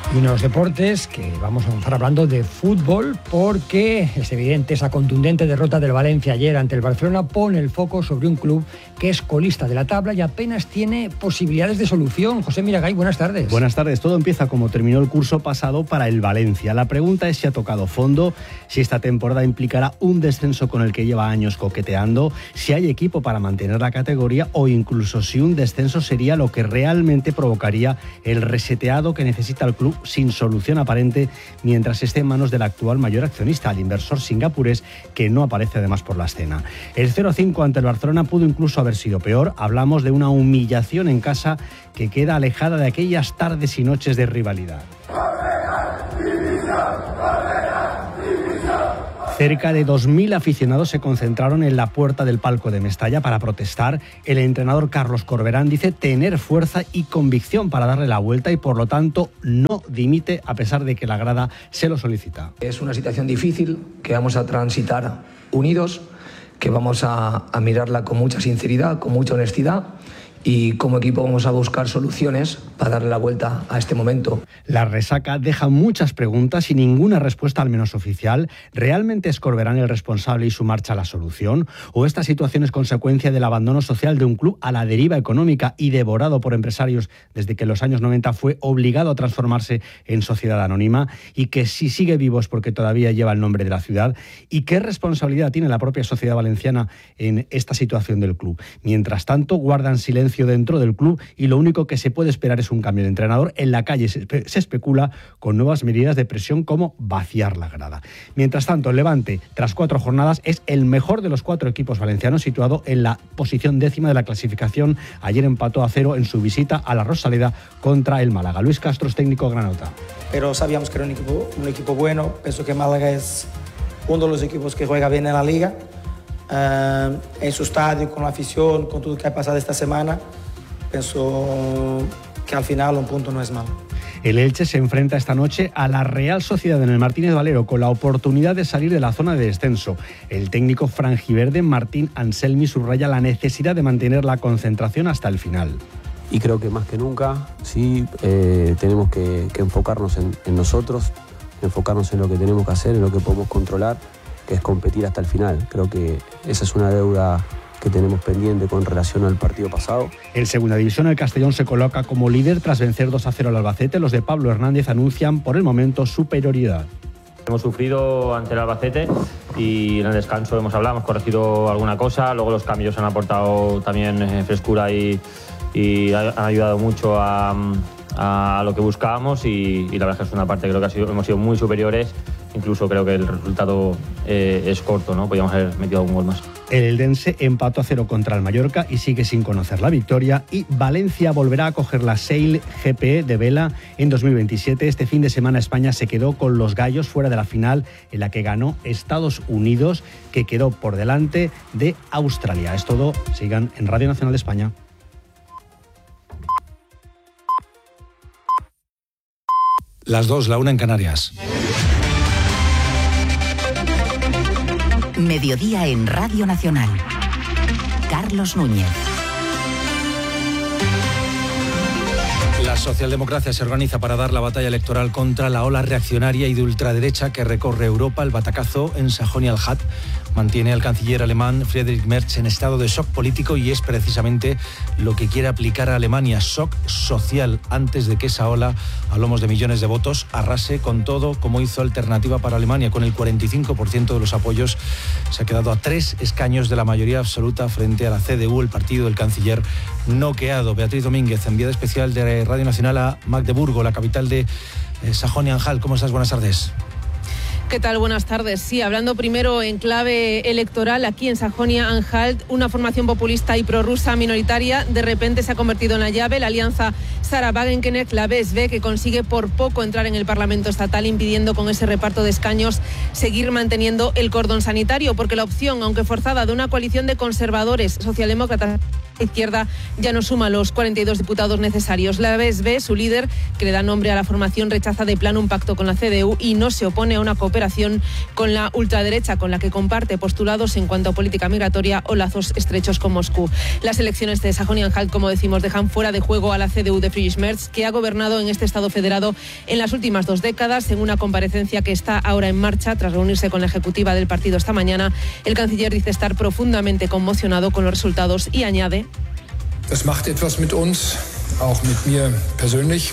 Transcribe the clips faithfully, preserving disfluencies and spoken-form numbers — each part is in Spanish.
Y unos deportes que vamos a estar hablando de fútbol porque es evidente esa contundente derrota del Valencia ayer ante el Barcelona pone el foco sobre un club que es colista de la tabla y apenas tiene posibilidades de solución. José Miragay, buenas tardes. Buenas tardes. Todo empieza como terminó el curso pasado para el Valencia. La pregunta es si ha tocado fondo, si esta temporada implicará un descenso con el que lleva años coqueteando, si hay equipo para mantener la categoría o incluso si un descenso sería lo que realmente provocaría el reseteado que necesita el club sin solución aparente mientras esté en manos del actual mayor accionista, el inversor singapurés, que no aparece además por la escena. El cero a cinco ante el Barcelona pudo incluso haber sido peor. Hablamos de una humillación en casa que queda alejada de aquellas tardes y noches de rivalidad. Cerca de dos mil aficionados se concentraron en la puerta del palco de Mestalla para protestar. El entrenador Carlos Corberán dice tener fuerza y convicción para darle la vuelta y por lo tanto no dimite a pesar de que la grada se lo solicita. Es una situación difícil que vamos a transitar unidos, que vamos a, a mirarla con mucha sinceridad, con mucha honestidad. Y como equipo vamos a buscar soluciones para darle la vuelta a este momento. La resaca deja muchas preguntas y ninguna respuesta, al menos oficial. ¿Realmente es Corberán el responsable y su marcha la solución? ¿O esta situación es consecuencia del abandono social de un club a la deriva económica y devorado por empresarios desde que en los años noventa fue obligado a transformarse en sociedad anónima y que si sigue vivo es porque todavía lleva el nombre de la ciudad? ¿Y qué responsabilidad tiene la propia sociedad valenciana en esta situación del club? Mientras tanto, guardan silencio dentro del club y lo único que se puede esperar es un cambio de entrenador. En la calle se, espe- se especula con nuevas medidas de presión como vaciar la grada. Mientras tanto, el Levante, tras cuatro jornadas, es el mejor de los cuatro equipos valencianos, situado en la posición décima de la clasificación. Ayer empató a cero en su visita a la Rosaleda contra el Málaga. Luis Castro es técnico granota. Pero sabíamos que era un equipo, un equipo bueno. Pienso que Málaga es uno de los equipos que juega bien en la liga. Uh, en su estadio, con la afición, con todo lo que ha pasado esta semana, pienso que al final un punto no es malo. El Elche se enfrenta esta noche a la Real Sociedad en el Martínez Valero con la oportunidad de salir de la zona de descenso. El técnico franjiverde Martín Anselmi subraya la necesidad de mantener la concentración hasta el final. Y creo que más que nunca, sí, eh, tenemos que, que enfocarnos en, en nosotros, enfocarnos en lo que tenemos que hacer, en lo que podemos controlar, que es competir hasta el final. Creo que esa es una deuda que tenemos pendiente con relación al partido pasado. En segunda división, el Castellón se coloca como líder tras vencer dos a cero al Albacete. Los de Pablo Hernández anuncian por el momento superioridad. Hemos sufrido ante el Albacete y en el descanso hemos hablado, hemos corregido alguna cosa, luego los cambios han aportado también eh, frescura y, y han ayudado mucho a, a lo que buscábamos y, y la verdad es que es una parte creo que ha sido, hemos sido muy superiores. Incluso creo que el resultado eh, es corto, ¿no? Podríamos haber metido algún gol más. El Eldense empató a cero contra el Mallorca y sigue sin conocer la victoria. Y Valencia volverá a coger la Sail G P de vela en dos mil veintisiete. Este fin de semana España se quedó con los gallos fuera de la final en la que ganó Estados Unidos, que quedó por delante de Australia. Es todo. Sigan en Radio Nacional de España. Las dos, la una en Canarias. Mediodía en Radio Nacional. Carlos Núñez. La socialdemocracia se organiza para dar la batalla electoral contra la ola reaccionaria y de ultraderecha que recorre Europa. El batacazo en Sajonia-Anhalt mantiene al canciller alemán Friedrich Merz en estado de shock político y es precisamente lo que quiere aplicar a Alemania, shock social, antes de que esa ola a lomos de millones de votos arrase con todo, como hizo Alternativa para Alemania. Con el cuarenta y cinco por ciento de los apoyos se ha quedado a tres escaños de la mayoría absoluta frente a la C D U, el partido del canciller noqueado. Beatriz Domínguez, enviada especial de Radio Nacional a Magdeburgo, la capital de eh, Sajonia-Anhalt. ¿Cómo estás? Buenas tardes. ¿Qué tal? Buenas tardes. Sí, hablando primero en clave electoral, aquí en Sajonia-Anhalt, una formación populista y prorrusa minoritaria de repente se ha convertido en la llave. La alianza Sarah Wagenknecht, la B S B, que consigue por poco entrar en el Parlamento estatal, impidiendo con ese reparto de escaños seguir manteniendo el cordón sanitario, porque la opción, aunque forzada, de una coalición de conservadores, socialdemócratas Izquierda ya no suma los cuarenta y dos diputados necesarios. La B S B, su líder, que le da nombre a la formación, rechaza de plano un pacto con la C D U y no se opone a una cooperación con la ultraderecha, con la que comparte postulados en cuanto a política migratoria o lazos estrechos con Moscú. Las elecciones de Sajonia-Anhalt, como decimos, dejan fuera de juego a la C D U de Friedrich Merz, que ha gobernado en este estado federado en las últimas dos décadas. En una comparecencia que está ahora en marcha, tras reunirse con la ejecutiva del partido esta mañana, el canciller dice estar profundamente conmocionado con los resultados y añade: Das macht etwas mit uns, auch mit mir persönlich.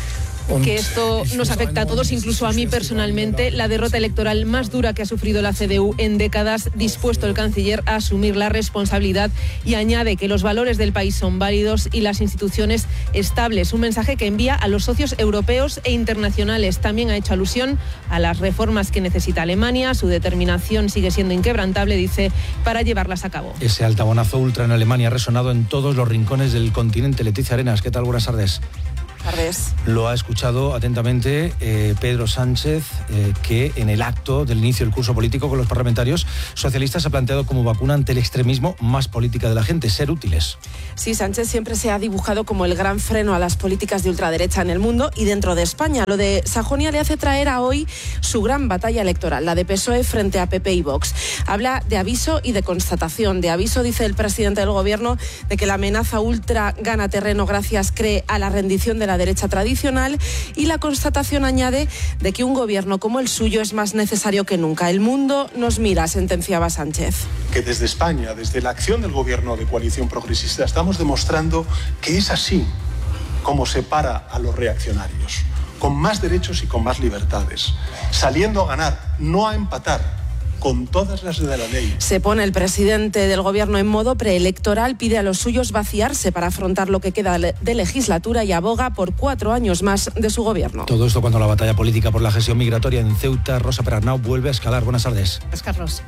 Que esto nos afecta a todos, incluso a mí personalmente. La derrota electoral más dura que ha sufrido la C D U en décadas, dispuesto el canciller a asumir la responsabilidad, y añade que los valores del país son válidos y las instituciones estables. Un mensaje que envía a los socios europeos e internacionales. También ha hecho alusión a las reformas que necesita Alemania. Su determinación sigue siendo inquebrantable, dice, para llevarlas a cabo. Ese altabonazo ultra en Alemania ha resonado en todos los rincones del continente. Leticia Arenas, ¿qué tal? Buenas tardes. Tardes. Lo ha escuchado atentamente eh, Pedro Sánchez, eh, que en el acto del inicio del curso político con los parlamentarios socialistas ha planteado como vacuna ante el extremismo más política de la gente, ser útiles. Sí, Sánchez siempre se ha dibujado como el gran freno a las políticas de ultraderecha en el mundo y dentro de España. Lo de Sajonia le hace traer a hoy su gran batalla electoral, la de P S O E frente a P P y Vox. Habla de aviso y de constatación. De aviso, dice el presidente del gobierno, de que la amenaza ultra gana terreno gracias, cree, a la rendición de la derecha tradicional, y la constatación añade de que un gobierno como el suyo es más necesario que nunca. El mundo nos mira, sentenciaba Sánchez. Que desde España, desde la acción del gobierno de coalición progresista, estamos demostrando que es así como se para a los reaccionarios, con más derechos y con más libertades, saliendo a ganar, no a empatar, con todas las de la ley. Se pone el presidente del gobierno en modo preelectoral, pide a los suyos vaciarse para afrontar lo que queda de legislatura y aboga por cuatro años más de su gobierno. Todo esto cuando la batalla política por la gestión migratoria en Ceuta, Rosa Perarnau, vuelve a escalar. Buenas tardes. Es Carlos.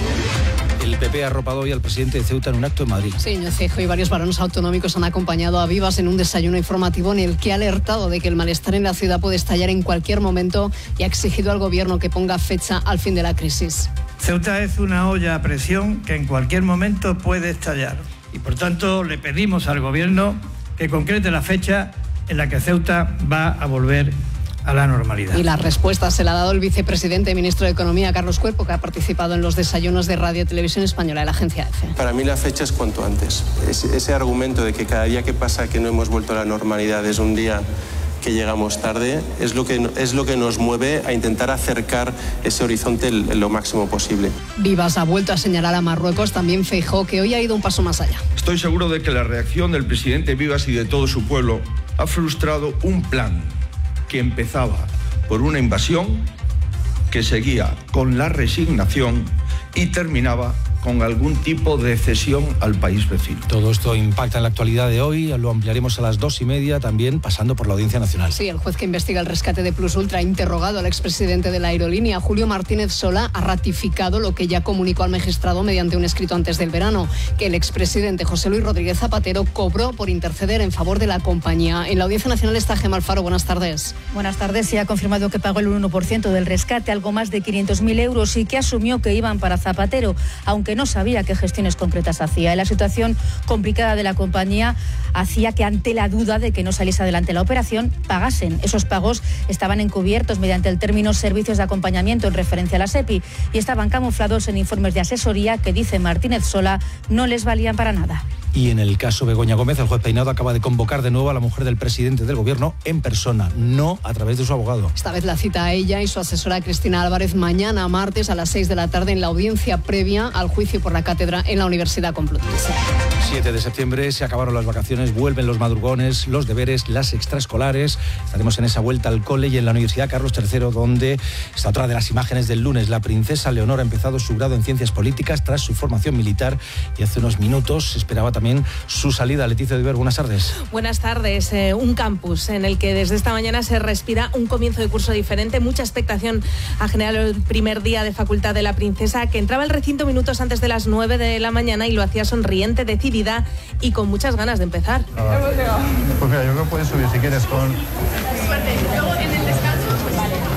El P P ha arropado hoy al presidente de Ceuta en un acto en Madrid. Sí, Núñez Feijóo y varios varones autonómicos han acompañado a Vivas en un desayuno informativo en el que ha alertado de que el malestar en la ciudad puede estallar en cualquier momento y ha exigido al gobierno que ponga fecha al fin de la crisis. Ceuta es una olla a presión que en cualquier momento puede estallar y por tanto le pedimos al gobierno que concrete la fecha en la que Ceuta va a volver a la normalidad. Y la respuesta se la ha dado el vicepresidente y ministro de Economía, Carlos Cuerpo, que ha participado en los desayunos de Radio y Televisión Española de la agencia EFE. Para mí la fecha es cuanto antes. Es, ese argumento de que cada día que pasa que no hemos vuelto a la normalidad es un día que llegamos tarde, es lo que, es lo que nos mueve a intentar acercar ese horizonte lo máximo posible. Vivas ha vuelto a señalar a Marruecos, también Feijóo, que hoy ha ido un paso más allá. Estoy seguro de que la reacción del presidente Vivas y de todo su pueblo ha frustrado un plan que empezaba por una invasión, que seguía con la resignación y terminaba con algún tipo de cesión al país vecino. Todo esto impacta en la actualidad de hoy, lo ampliaremos a las dos y media, también pasando por la Audiencia Nacional. Sí, el juez que investiga el rescate de Plus Ultra ha interrogado al expresidente de la aerolínea. Julio Martínez Solá ha ratificado lo que ya comunicó al magistrado mediante un escrito antes del verano, que el expresidente José Luis Rodríguez Zapatero cobró por interceder en favor de la compañía. En la Audiencia Nacional está Gemma Alfaro. Buenas tardes. Buenas tardes. Se ha confirmado que pagó el uno por ciento del rescate, algo más de quinientos mil euros, y que asumió que iban para Zapatero, aunque no sabía qué gestiones concretas hacía. La situación complicada de la compañía hacía que, ante la duda de que no saliese adelante la operación, pagasen. Esos pagos estaban encubiertos mediante el término servicios de acompañamiento en referencia a la SEPI y estaban camuflados en informes de asesoría que, dice Martínez Solá, no les valían para nada. Y en el caso Begoña Gómez, el juez Peinado acaba de convocar de nuevo a la mujer del presidente del gobierno en persona, no a través de su abogado. Esta vez la cita a ella y su asesora Cristina Álvarez mañana martes a las seis de la tarde en la audiencia previa al juicio por la cátedra en la Universidad Complutense. siete de septiembre, se acabaron las vacaciones, vuelven los madrugones, los deberes, las extraescolares. Estaremos en esa vuelta al cole y en la Universidad Carlos tercero, donde está otra de las imágenes del lunes. La princesa Leonor ha empezado su grado en Ciencias Políticas tras su formación militar y hace unos minutos se esperaba también su salida. Leticia Diver, buenas tardes. Buenas tardes. Eh, un campus en el que desde esta mañana se respira un comienzo de curso diferente. Mucha expectación ha generado el primer día de Facultad de la Princesa, que entraba al recinto minutos antes de las nueve de la mañana y lo hacía sonriente, decidida y con muchas ganas de empezar. Ah, pues mira, yo creo que puedes subir si quieres con... Suerte. Luego en el descanso, pues vale.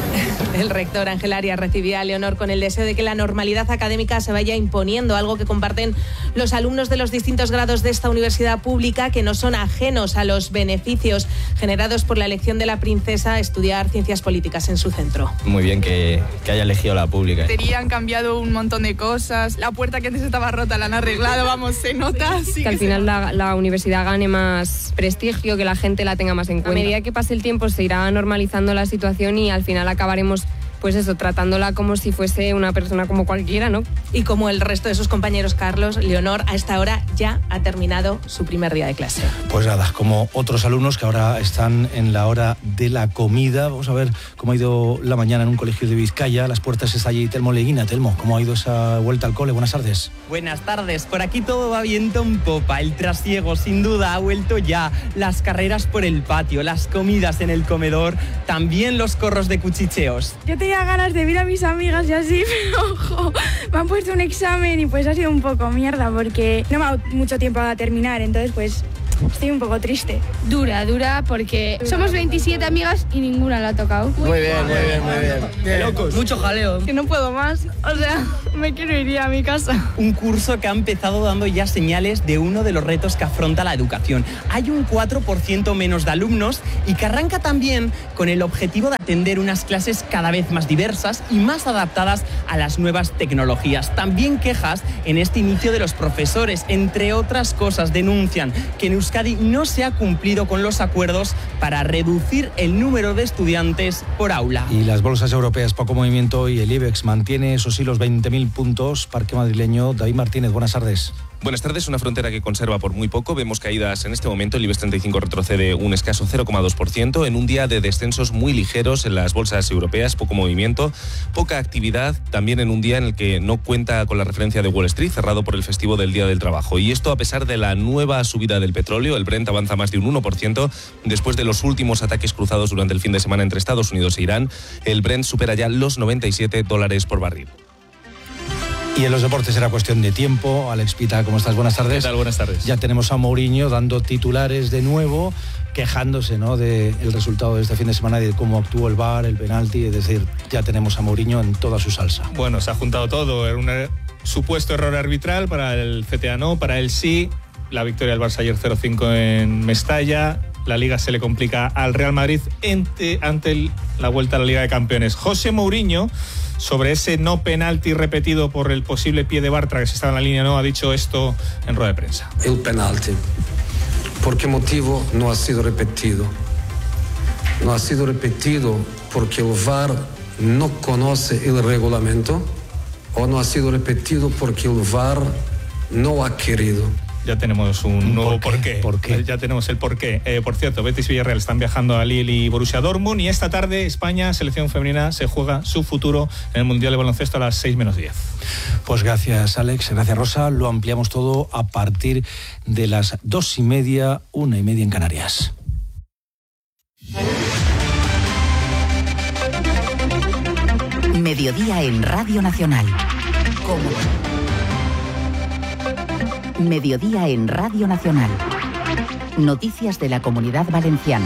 El rector Ángel Arias recibía a Leonor con el deseo de que la normalidad académica se vaya imponiendo, algo que comparten los alumnos de los distintos grados de esta universidad pública, que no son ajenos a los beneficios generados por la elección de la princesa a estudiar ciencias políticas en su centro. Muy bien que, que haya elegido la pública. Han cambiado un montón de cosas, la puerta que antes estaba rota la han arreglado, vamos, se nota. Sí, que al final la, la universidad gane más prestigio, que la gente la tenga más en cuenta. A medida que pase el tiempo se irá normalizando la situación y al final acabaremos, pues eso, tratándola como si fuese una persona como cualquiera, ¿no? Y como el resto de sus compañeros, Carlos, Leonor a esta hora ya ha terminado su primer día de clase. Pues nada, como otros alumnos que ahora están en la hora de la comida. Vamos a ver cómo ha ido la mañana en un colegio de Vizcaya. Las puertas está allí Telmo Leguina. Telmo, ¿cómo ha ido esa vuelta al cole? Buenas tardes. Buenas tardes. Por aquí todo va viento en popa. El trasiego sin duda ha vuelto ya. Las carreras por el patio, las comidas en el comedor, también los corros de cuchicheos. Yo tenía ganas de ver a mis amigas y así, pero ojo, me han puesto un examen y pues ha sido un poco mierda porque no me ha dado mucho tiempo a terminar, entonces pues estoy un poco triste. Dura, dura, porque somos veintisiete amigas y ninguna la ha tocado. Muy bien, muy bien, muy bien. Qué locos. Mucho jaleo. Que no puedo más, o sea, me quiero ir ya a mi casa. Un curso que ha empezado dando ya señales de uno de los retos que afronta la educación. Hay un cuatro por ciento menos de alumnos y que arranca también con el objetivo de atender unas clases cada vez más diversas y más adaptadas a las nuevas tecnologías. También quejas en este inicio de los profesores. Entre otras cosas, denuncian que en Euskadi no se ha cumplido con los acuerdos para reducir el número de estudiantes por aula. Y las bolsas europeas, poco movimiento, y el IBEX mantiene, eso sí, los veinte mil puntos. Parque madrileño, David Martínez, buenas tardes. Buenas tardes. Una frontera que conserva por muy poco. Vemos caídas en este momento. El IBEX treinta y cinco retrocede un escaso cero coma dos por ciento en un día de descensos muy ligeros en las bolsas europeas. Poco movimiento, poca actividad. También en un día en el que no cuenta con la referencia de Wall Street, cerrado por el festivo del Día del Trabajo. Y esto a pesar de la nueva subida del petróleo. El Brent avanza más de un uno por ciento después de los últimos ataques cruzados durante el fin de semana entre Estados Unidos e Irán. El Brent supera ya los noventa y siete dólares por barril. Y en los deportes era cuestión de tiempo. Alex Pita, ¿cómo estás? Buenas tardes. ¿Qué tal? Buenas tardes. Ya tenemos a Mourinho dando titulares de nuevo, quejándose, ¿no?, del resultado de este fin de semana, de cómo actuó el V A R, el penalti. Es decir, ya tenemos a Mourinho en toda su salsa. Bueno, se ha juntado todo. Era un supuesto error arbitral, para el C T A no, para él sí. La victoria del Barça ayer cero cinco en Mestalla. La Liga se le complica al Real Madrid ante, ante el, la vuelta a la Liga de Campeones. José Mourinho, sobre ese no penalti repetido por el posible pie de Bartra, que se estaba en la línea no, ha dicho esto en rueda de prensa. El penalti. ¿Por qué motivo no ha sido repetido? No ha sido repetido porque el V A R no conoce el reglamento, o no ha sido repetido porque el V A R no ha querido. Ya tenemos un nuevo porqué. ¿Por qué? Ya tenemos el porqué. Eh, por cierto, Betis y Villarreal están viajando a Lille y Borussia Dortmund. Y esta tarde España, selección femenina, se juega su futuro en el Mundial de Baloncesto a las seis menos diez. Pues gracias, Alex. Gracias, Rosa. Lo ampliamos todo a partir de las dos y media, una y media en Canarias. Mediodía en Radio Nacional. Cómodo. Mediodía en Radio Nacional. Noticias de la Comunidad Valenciana.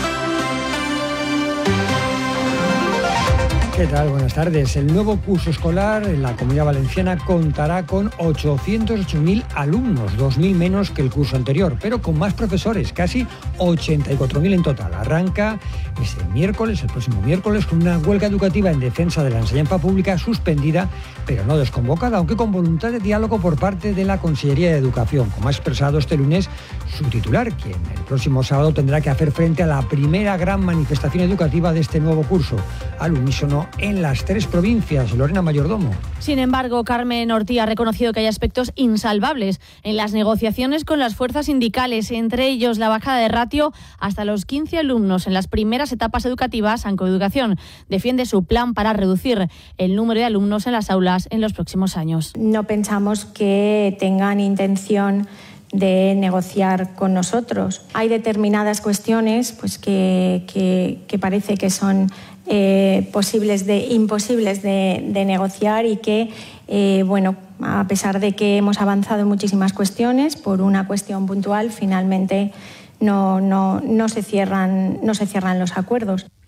¿Qué tal? Buenas tardes. El nuevo curso escolar en la Comunidad Valenciana contará con ochocientos ocho mil alumnos, dos mil menos que el curso anterior, pero con más profesores, casi ochenta y cuatro mil en total. Arranca ese miércoles, el próximo miércoles, con una huelga educativa en defensa de la enseñanza pública suspendida, pero no desconvocada, aunque con voluntad de diálogo por parte de la Consellería de Educación, como ha expresado este lunes su titular, quien el próximo sábado tendrá que hacer frente a la primera gran manifestación educativa de este nuevo curso, al unísono en las tres provincias. Lorena Mayordomo. Sin embargo, Carmen Ortí ha reconocido que hay aspectos insalvables en las negociaciones con las fuerzas sindicales, entre ellos la bajada de ratio hasta los quince alumnos en las primeras etapas educativas. Ancoeducación defiende su plan para reducir el número de alumnos en las aulas en los próximos años. No pensamos que tengan intención de negociar con nosotros. Hay determinadas cuestiones pues, que, que, que parece que son eh, posibles de, imposibles de, de negociar y que, eh, bueno, a pesar de que hemos avanzado en muchísimas cuestiones, por una cuestión puntual, finalmente no, no, no, se cierran, no se cierran los acuerdos.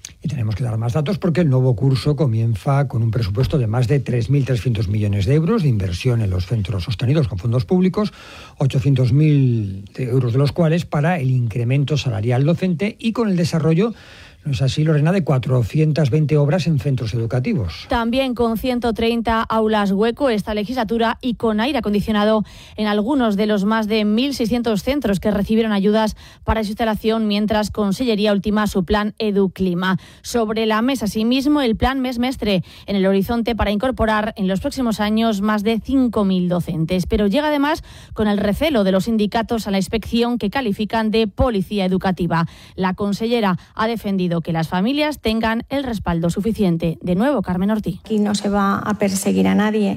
Y tenemos que dar más datos porque el nuevo curso comienza con un presupuesto de más de tres mil trescientos millones de euros de inversión en los centros sostenidos con fondos públicos, ochocientos mil euros de los cuales para el incremento salarial docente y con el desarrollo, ¿no es así, Lorena?, de cuatrocientas veinte obras en centros educativos. También con ciento treinta aulas hueco esta legislatura y con aire acondicionado en algunos de los más de mil seiscientos centros que recibieron ayudas para su instalación, mientras Consellería ultima su plan Educlima. Sobre la mesa, asimismo, el plan Mesmestre en el horizonte para incorporar en los próximos años más de cinco mil docentes. Pero llega además con el recelo de los sindicatos a la inspección que califican de policía educativa. La consellera ha defendido que las familias tengan el respaldo suficiente. De nuevo, Carmen Ortiz. Aquí no se va a perseguir a nadie.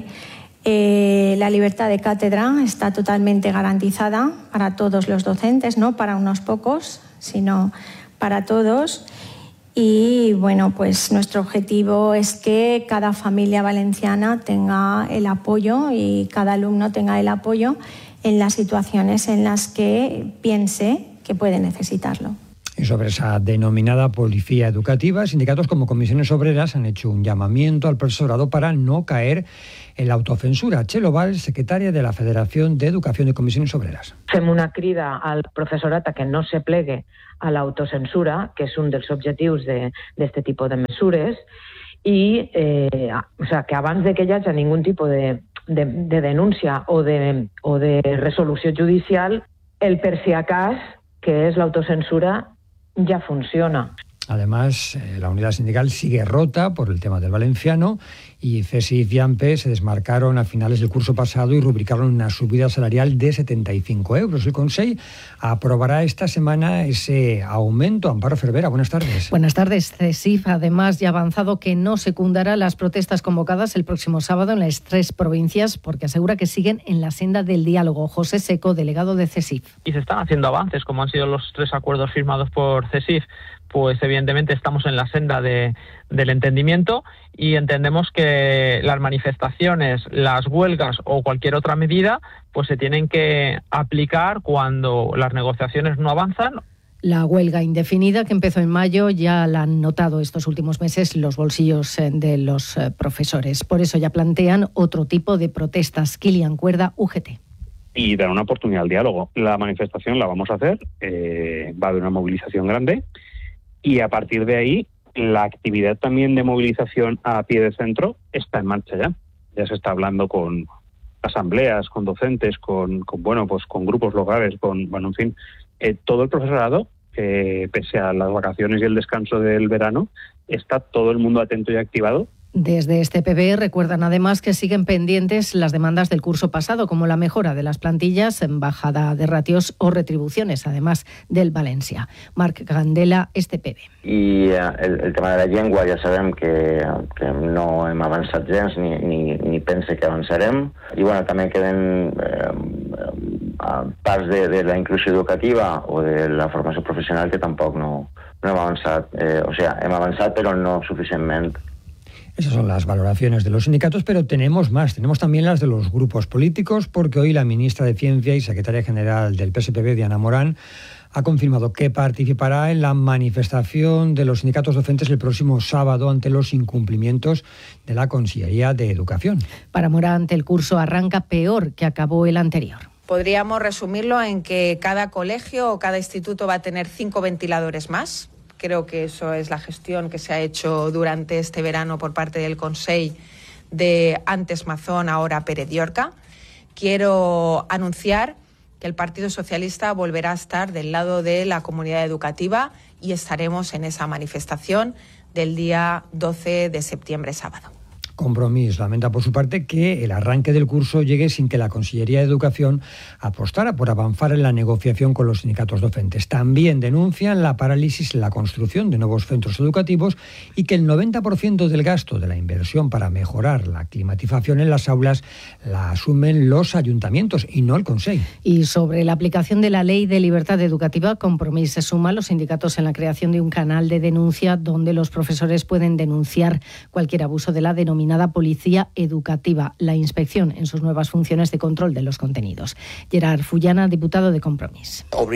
Eh, la libertad de cátedra está totalmente garantizada para todos los docentes, no para unos pocos, sino para todos. Y bueno, pues nuestro objetivo es que cada familia valenciana tenga el apoyo y cada alumno tenga el apoyo en las situaciones en las que piense que puede necesitarlo. Y sobre esa denominada policía educativa, sindicatos como Comisiones Obreras han hecho un llamamiento al profesorado para no caer en la autocensura. Txelo Val, secretaria de la Federación de Educación de Comisiones Obreras. Fem una crida al professorat a que no se plegue a l'autocensura, que és un dels objectius d'aquest tipus de mesures, i eh, o sea, que abans de que hi hagi ningun tipus de, de, de denúncia o de, o de resolució judicial, el per si acas, que és l'autocensura, ya funciona. Además, eh, la unidad sindical sigue rota por el tema del valenciano y CESIF y AMPE se desmarcaron a finales del curso pasado y rubricaron una subida salarial de setenta y cinco euros. El Consell aprobará esta semana ese aumento. Amparo Cervera, buenas tardes. Buenas tardes. CESIF además ya ha avanzado que no secundará las protestas convocadas el próximo sábado en las tres provincias porque asegura que siguen en la senda del diálogo. José Seco, delegado de CESIF. Y se están haciendo avances, como han sido los tres acuerdos firmados por CESIF. Pues evidentemente estamos en la senda de, del entendimiento y entendemos que las manifestaciones, las huelgas o cualquier otra medida pues se tienen que aplicar cuando las negociaciones no avanzan. La huelga indefinida que empezó en mayo ya la han notado estos últimos meses los bolsillos de los profesores. Por eso ya plantean otro tipo de protestas. Kilian Cuerda, U G T. Y dar una oportunidad al diálogo. La manifestación la vamos a hacer, eh, va a haber una movilización grande. Y a partir de ahí, la actividad también de movilización a pie de centro está en marcha ya. Ya se está hablando con asambleas, con docentes, con, con bueno, pues con grupos locales, con, bueno, en fin, eh, todo el profesorado, eh, pese a las vacaciones y el descanso del verano, está todo el mundo atento y activado. Desde este P B recuerdan además que siguen pendientes las demandas del curso pasado, como la mejora de las plantillas, bajada de ratios o retribuciones, además del Valencia. Marc Gandela, este P B. I el, el tema de la llengua ja sabem que, que no hem avançat gens ni, ni, ni pense que avançarem. I bueno, també queden eh, parts de, de la inclusió educativa o de la formació professional que tampoc no, no hem avançat. Eh, o sea, hem avançat però no suficientment. Esas son las valoraciones de los sindicatos, pero tenemos más. Tenemos también las de los grupos políticos, porque hoy la ministra de Ciencia y secretaria general del P S P B, Diana Morán, ha confirmado que participará en la manifestación de los sindicatos docentes el próximo sábado ante los incumplimientos de la Consellería de Educación. Para Morán, el curso arranca peor que acabó el anterior. Podríamos resumirlo en que cada colegio o cada instituto va a tener cinco ventiladores más. Creo que eso es la gestión que se ha hecho durante este verano por parte del Consell de antes Mazón, ahora Pérez Llorca. Quiero anunciar que el Partido Socialista volverá a estar del lado de la comunidad educativa y estaremos en esa manifestación del día doce de septiembre, sábado. Compromís lamenta por su parte que el arranque del curso llegue sin que la Consellería de Educación apostara por avanzar en la negociación con los sindicatos docentes. También denuncian la parálisis en la construcción de nuevos centros educativos y que el noventa por ciento del gasto de la inversión para mejorar la climatización en las aulas la asumen los ayuntamientos y no el Consell. Y sobre la aplicación de la Ley de Libertad Educativa, Compromís se suma a los sindicatos en la creación de un canal de denuncia donde los profesores pueden denunciar cualquier abuso de la denominación policía educativa, la inspección en sus nuevas funciones de control de los contenidos. Gerard Fullana, diputado de Compromís. Obrirem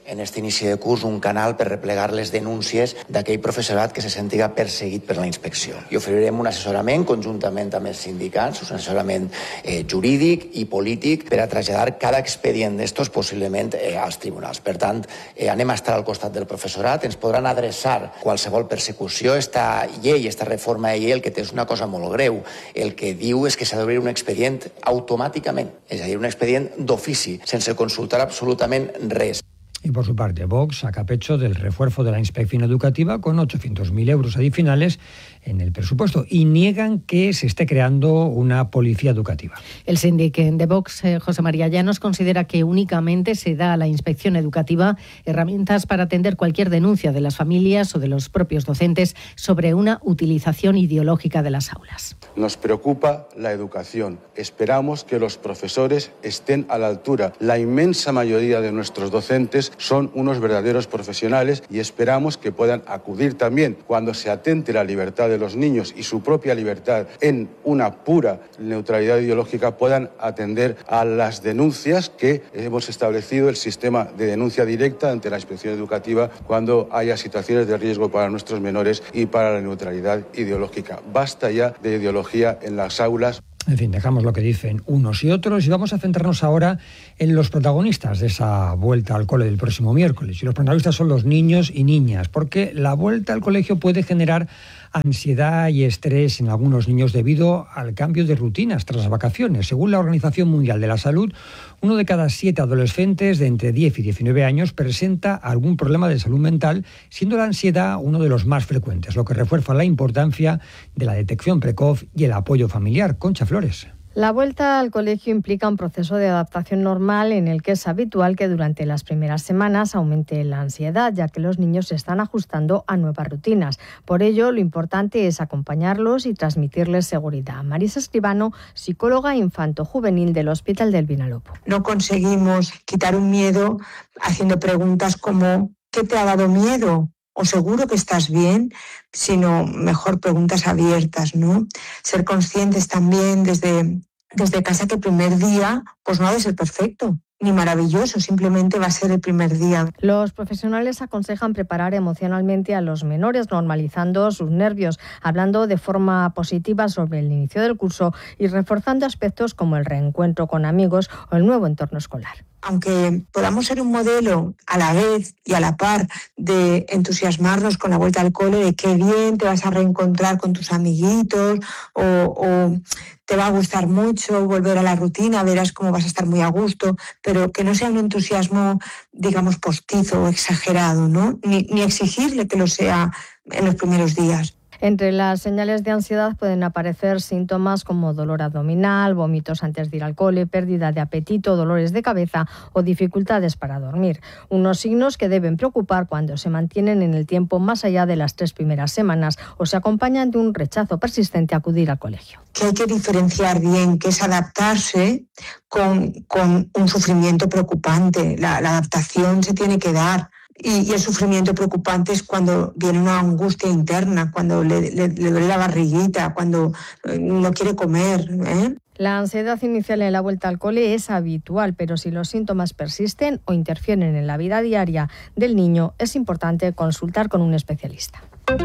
en este inici de curs un canal per replegar les denúncies d'aquell professorat que se sentiga perseguit per la inspecció. I oferirem un assessorament conjuntament amb els sindicats, un assessorament eh, jurídic i polític per a traslladar cada expedient d'estos possiblement eh, als tribunals. Per tant, eh, anem a estar al costat del professorat, ens podran adreçar qualsevol persecució. Esta llei, esta reforma de llei, el que té és una cosa molt greu. El que diu és que s'ha d'obrir un expedient automàticament, és a dir, un expedient d'ofici, sense consultar absolutament res. Y por su parte, Vox saca pecho del refuerzo de la inspección educativa con ochocientos mil euros adicionales en el presupuesto y niegan que se esté creando una policía educativa. El síndic de Vox, José María Llanos, considera que únicamente se da a la inspección educativa herramientas para atender cualquier denuncia de las familias o de los propios docentes sobre una utilización ideológica de las aulas. Nos preocupa la educación. Esperamos que los profesores estén a la altura. La inmensa mayoría de nuestros docentes son unos verdaderos profesionales y esperamos que puedan acudir también cuando se atente la libertad de los niños y su propia libertad en una pura neutralidad ideológica, puedan atender a las denuncias que hemos establecido el sistema de denuncia directa ante la inspección educativa cuando haya situaciones de riesgo para nuestros menores y para la neutralidad ideológica. Basta ya de ideología en las aulas. En fin, dejamos lo que dicen unos y otros y vamos a centrarnos ahora en los protagonistas de esa vuelta al cole del próximo miércoles. Y los protagonistas son los niños y niñas, porque la vuelta al colegio puede generar ansiedad y estrés en algunos niños debido al cambio de rutinas tras las vacaciones. Según la Organización Mundial de la Salud, uno de cada siete adolescentes de entre diez y diecinueve años presenta algún problema de salud mental, siendo la ansiedad uno de los más frecuentes, lo que refuerza la importancia de la detección precoz y el apoyo familiar. Concha Flores. La vuelta al colegio implica un proceso de adaptación normal en el que es habitual que durante las primeras semanas aumente la ansiedad, ya que los niños se están ajustando a nuevas rutinas. Por ello, lo importante es acompañarlos y transmitirles seguridad. Marisa Escribano, psicóloga infanto-juvenil del Hospital del Vinalopó. No conseguimos quitar un miedo haciendo preguntas como ¿qué te ha dado miedo? O seguro que estás bien, sino mejor preguntas abiertas, ¿no? Ser conscientes también desde, desde casa que el primer día pues no ha de ser perfecto ni maravilloso, simplemente va a ser el primer día. Los profesionales aconsejan preparar emocionalmente a los menores, normalizando sus nervios, hablando de forma positiva sobre el inicio del curso y reforzando aspectos como el reencuentro con amigos o el nuevo entorno escolar. Aunque podamos ser un modelo a la vez y a la par de entusiasmarnos con la vuelta al cole, de qué bien te vas a reencontrar con tus amiguitos o, o te va a gustar mucho volver a la rutina, verás cómo vas a estar muy a gusto, pero que no sea un entusiasmo, digamos, postizo o exagerado, ¿no? Ni, ni exigirle que lo sea en los primeros días. Entre las señales de ansiedad pueden aparecer síntomas como dolor abdominal, vómitos antes de ir al cole, pérdida de apetito, dolores de cabeza o dificultades para dormir. Unos signos que deben preocupar cuando se mantienen en el tiempo más allá de las tres primeras semanas o se acompañan de un rechazo persistente a acudir al colegio. Que hay que diferenciar bien qué es adaptarse con, con un sufrimiento preocupante. La, la adaptación se tiene que dar. Y, y el sufrimiento preocupante es cuando viene una angustia interna, cuando le, le, le duele la barriguita, cuando eh, no quiere comer, ¿eh? La ansiedad inicial en la vuelta al cole es habitual, pero si los síntomas persisten o interfieren en la vida diaria del niño, es importante consultar con un especialista.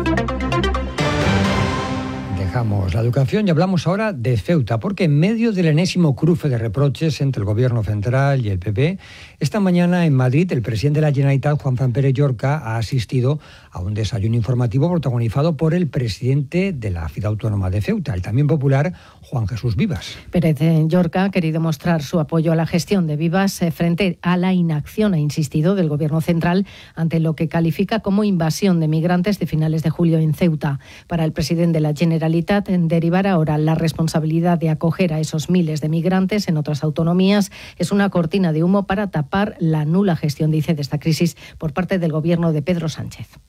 Dejamos la educación y hablamos ahora de Ceuta, porque en medio del enésimo cruce de reproches entre el Gobierno central y el P P, esta mañana en Madrid el presidente de la Generalitat, Juan Fran Pérez Llorca, ha asistido a un desayuno informativo protagonizado por el presidente de la Ciudad Autónoma de Ceuta, el también popular Juan Jesús Vivas. Pérez Llorca ha querido mostrar su apoyo a la gestión de Vivas frente a la inacción, ha insistido, del Gobierno central ante lo que califica como invasión de migrantes de finales de julio en Ceuta. Para el presidente de la Generalitat, en derivar ahora la responsabilidad de acoger a esos miles de migrantes en otras autonomías es una cortina de humo para tapar la nula gestión, dice, de esta crisis por parte del Gobierno de Pedro Sánchez.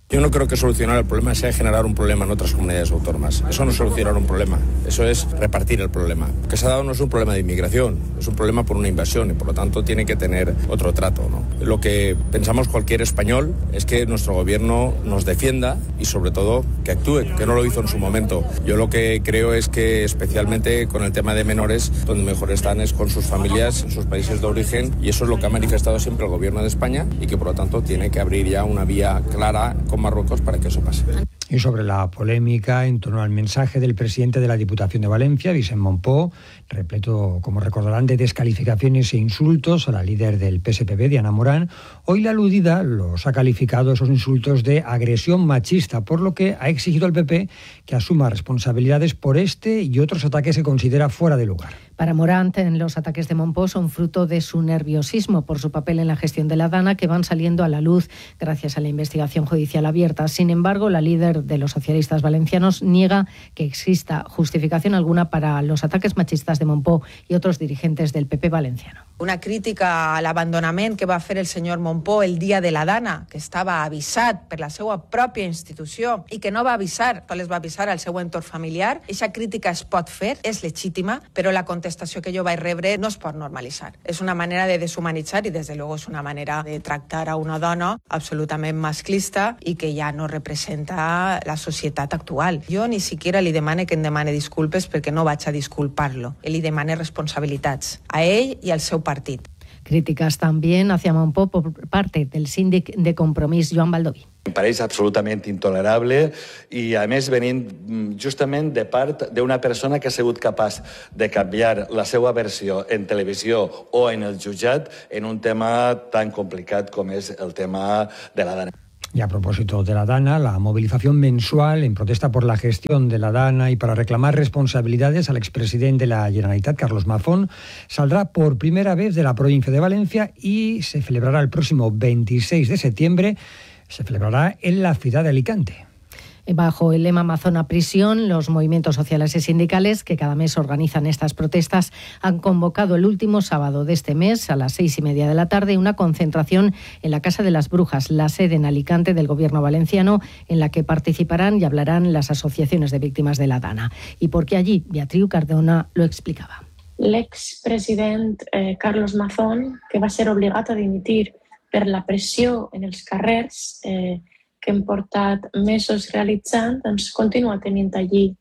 Yo no creo que solucionar el problema sea generar un problema en otras comunidades autónomas. Eso no es solucionar un problema, eso es repartir el problema. Lo que se ha dado no es un problema de inmigración, es un problema por una invasión y por lo tanto tiene que tener otro trato, ¿no? Lo que pensamos cualquier español es que nuestro gobierno nos defienda y sobre todo que actúe, que no lo hizo en su momento. Yo lo que creo es que especialmente con el tema de menores, donde mejor están es con sus familias, en sus países de origen, y eso es lo que ha manifestado siempre el gobierno de España y que por lo tanto tiene que abrir ya una vía clara con Marruecos para que eso pase. Y sobre la polémica en torno al mensaje del presidente de la Diputación de Valencia, Vicent Mompó, repleto, como recordarán, de descalificaciones e insultos a la líder del P S P B, Diana Morán, hoy la aludida los ha calificado esos insultos de agresión machista, por lo que ha exigido al P P que asuma responsabilidades por este y otros ataques que considera fuera de lugar. Para Morant, los ataques de Mompó son fruto de su nerviosismo por su papel en la gestión de la DANA, que van saliendo a la luz gracias a la investigación judicial abierta. Sin embargo, la líder de los socialistas valencianos niega que exista justificación alguna para los ataques machistas de Mompó y otros dirigentes del P P valenciano. Una crítica a l'abandonament que va fer el senyor Mompó el dia de la DANA, que estava avisat per la seva pròpia institució i que no va avisar, no les va avisar al seu entorn familiar. Eixa crítica es pot fer, és legítima, però la contestació que jo vaig rebre no es pot normalitzar. És una manera de deshumanitzar i, des de luego, és una manera de tractar a una dona absolutament masclista i que ja no representa la societat actual. Jo ni siquiera li demane que em demane disculpes perquè no vaig a disculpar-lo. Li demane responsabilitats a ell i al seu partit. Críticas también hacia Mompó por parte del síndic de Compromís, Joan Baldoví. Em pareix absolutament intolerable i, a més, venint justament de part d'una persona que ha sigut capaç de canviar la seva versió en televisió o en el jutjat en un tema tan complicat com és el tema de la DANA. Y a propósito de la DANA, la movilización mensual en protesta por la gestión de la DANA y para reclamar responsabilidades al expresidente de la Generalitat, Carlos Mazón, saldrá por primera vez de la provincia de Valencia y se celebrará el próximo veintiséis de septiembre, se celebrará en la ciudad de Alicante. Bajo el lema Mazón a prisión, los movimientos sociales y sindicales que cada mes organizan estas protestas han convocado el último sábado de este mes a las seis y media de la tarde una concentración en la Casa de las Brujas, la sede en Alicante del Gobierno valenciano, en la que participarán y hablarán las asociaciones de víctimas de la DANA. Y porque allí Beatriu Cardona lo explicaba. L'expresident eh, Carlos Mazón, que va ser obligat a dimitir per la pressió en els carrers eh, que hem portat mesos realitzant, doncs continua tenint allí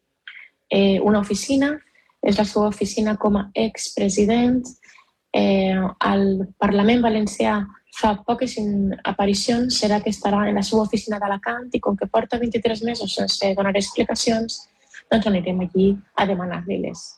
eh, una oficina, és la seva oficina com a expresident. Eh, al Parlament Valencià fa poques aparicions, serà que estarà en la seva oficina d'Alacant i com que porta vint-i-tres mesos sense donar explicacions, doncs anirem allí a demanar-li-les.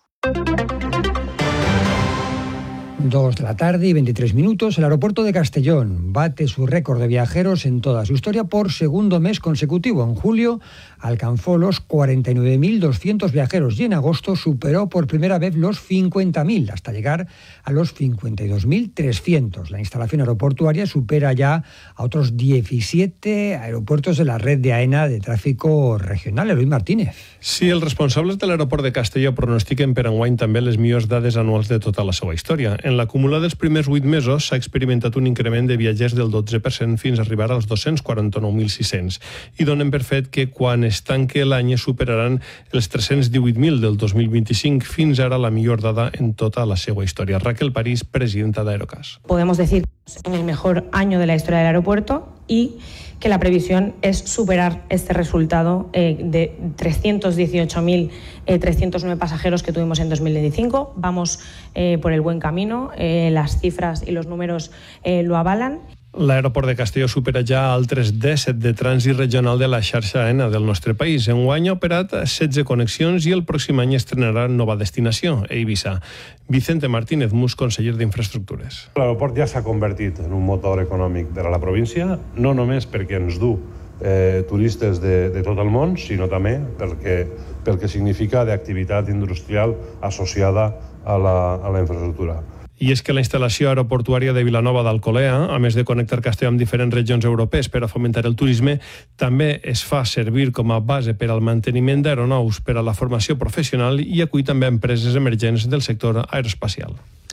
Dos de la tarde y veintitrés minutos, el aeropuerto de Castellón bate su récord de viajeros en toda su historia por segundo mes consecutivo. En julio alcanzó los cuarenta y nueve mil doscientos viajeros y en agosto superó por primera vez los cincuenta mil hasta llegar a los cincuenta y dos mil trescientos. La instalación aeroportuaria supera ya a otros diecisiete aeropuertos de la red de AENA de tráfico regional. Eloy Martínez. Sí, els responsables de l'aeroport de Castelló pronostiquen per enguany també les millors dades anuals de tota la seva història. En l'acumulat dels primers vuit mesos s'ha experimentat un increment de viatgers del dotze per cent fins a arribar als dos-cents quaranta-nou mil sis-cents i donen per fet que quan es tanque l'any superaran els tres-cents divuit mil del dos mil vint-i-cinc, fins ara la millor dada en tota la seva història. Raquel París, presidenta d'Aerocas. Podemos decir en el mejor año de la historia del aeropuerto y que la previsión es superar este resultado eh, de trescientos dieciocho mil trescientos nueve pasajeros que tuvimos en dos mil veinticinco. Vamos eh, por el buen camino, eh, las cifras y los números eh, lo avalan. L'aeroport de Castelló supera ja altres disset de trànsit regional de la xarxa AENA del nostre país. Enguany ha operat setze connexions i el pròxim any estrenarà nova destinació, a Eivissa. Vicente Martínez Mus, conseller d'Infraestructures. L'aeroport ja s'ha convertit en un motor econòmic de la província, no només perquè ens du eh, turistes de, de tot el món, sinó també perquè, pel que significa d'activitat industrial associada a la, a la infraestructura. I és que la instal·lació aeroportuària de Vilanova d'Alcolea, a més de connectar Castelló amb diferents regions europees per a fomentar el turisme, també es fa servir com a base per al manteniment d'aeronaus per a la formació professional i acull també empreses emergents del sector aeroespacial.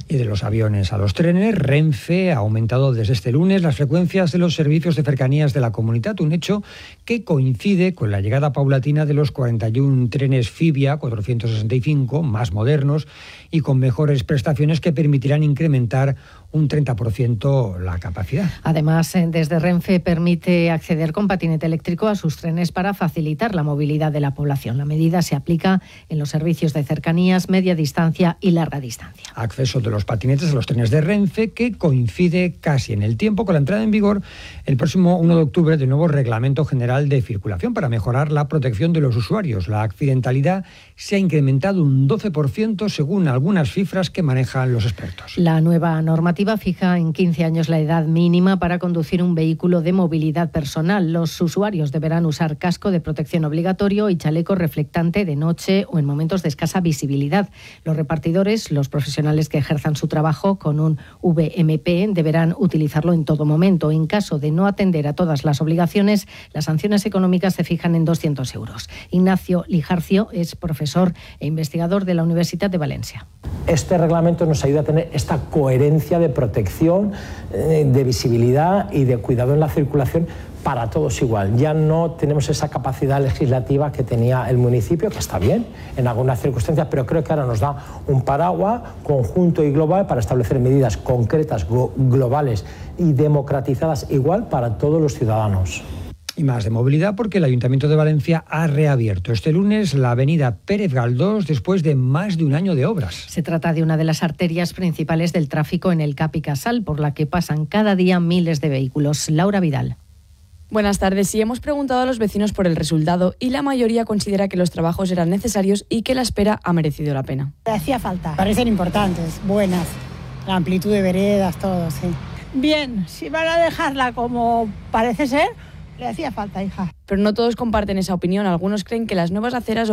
Y de los aviones a los trenes, Renfe ha aumentado desde este lunes las frecuencias de los servicios de cercanías de la comunidad, un hecho que coincide con la llegada paulatina de los cuarenta y uno trenes Fibia cuatrocientos sesenta y cinco, más modernos y con mejores prestaciones que permitirán incrementar un treinta por ciento la capacidad. Además, desde Renfe permite acceder con patinete eléctrico a sus trenes para facilitar la movilidad de la población. La medida se aplica en los servicios de cercanías, media distancia y larga distancia. Acceso de los patinetes a los trenes de Renfe, que coincide casi en el tiempo con la entrada en vigor el próximo uno de octubre del nuevo Reglamento General de Circulación para mejorar la protección de los usuarios. La accidentalidad se ha incrementado un doce por ciento según algunas cifras que manejan los expertos. La nueva normativa fija en quince años la edad mínima para conducir un vehículo de movilidad personal. Los usuarios deberán usar casco de protección obligatorio y chaleco reflectante de noche o en momentos de escasa visibilidad. Los repartidores, los profesionales que ejerzan su trabajo con un V M P, deberán utilizarlo en todo momento. En caso de no atender a todas las obligaciones, las sanciones económicas se fijan en doscientos euros. Ignacio Lijarcio es profesor e investigador de la Universidad de Valencia. Este reglamento nos ayuda a tener esta coherencia de protección, de visibilidad y de cuidado en la circulación para todos igual. Ya no tenemos esa capacidad legislativa que tenía el municipio, que está bien en algunas circunstancias, pero creo que ahora nos da un paraguas conjunto y global para establecer medidas concretas, globales y democratizadas igual para todos los ciudadanos. Y más de movilidad porque el Ayuntamiento de Valencia ha reabierto este lunes la avenida Pérez Galdós después de más de un año de obras. Se trata de una de las arterias principales del tráfico en el Cap y Casal, por la que pasan cada día miles de vehículos. Laura Vidal. Buenas tardes. Sí, hemos preguntado a los vecinos por el resultado y la mayoría considera que los trabajos eran necesarios y que la espera ha merecido la pena. Hacía falta. Parecen importantes, buenas. La amplitud de veredas, todo, sí. Bien, si van a dejarla como parece ser, le hacía falta, hija. Pero no todos comparten esa opinión. Algunos creen que las nuevas aceras